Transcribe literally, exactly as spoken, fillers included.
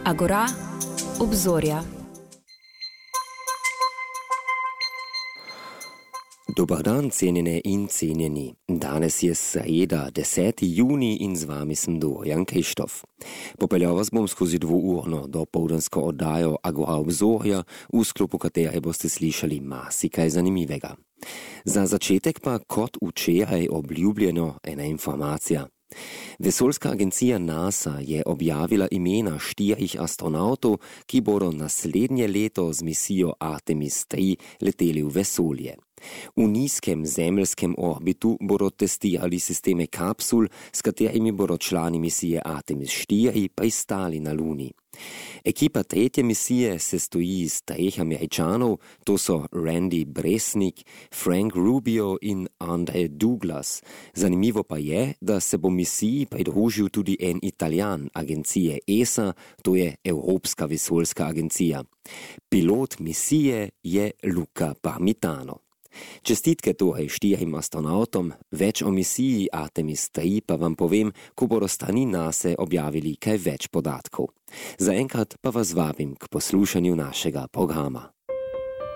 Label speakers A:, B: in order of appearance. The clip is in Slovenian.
A: Agora, obzorja.
B: Dobar dan, cenjene in cenjeni. Danes je sreda, deseti junij in z vami sem Dorian Krištof. Popeljal vas bom skozi dvourno dopoldansko oddajo Agora obzorja, v sklopu katere boste slišali marsikaj zanimivega. Za začetek pa kot včeraj obljubljeno ena informacija. Vesoljska agencija NASA je objavila imena štirih astronautov, ki bodo naslednje leto z misijo Artemis tri leteli v vesolje. V nizkem zemeljskem orbitu bodo testirali sisteme kapsul, s katerimi bodo člani misije Artemis štiri pristali na Luni. Ekipa tretje misije se stoji iz treh Američanov, to so Randy Bresnik, Frank Rubio in Andre Douglas. Zanimivo pa je, da se bo misiji pridružil tudi en Italijan agencije E S A, to je Evropska vesoljska agencija. Pilot misije je Luca Parmitano. Čestitke torej štirim astronautom, več o misiji Artemis tri pa vam povem, ko bodo strani NASA objavili kaj več podatkov. Zaenkrat pa vas vabim k poslušanju našega programa.